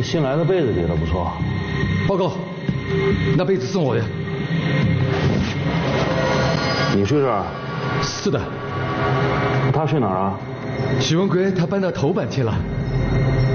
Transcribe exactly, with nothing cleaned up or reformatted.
新来的被子叠得不错。 报告，那被子送我的。 你睡这儿？ 是的。 他睡哪儿啊？ 许文贵他搬到头版去了。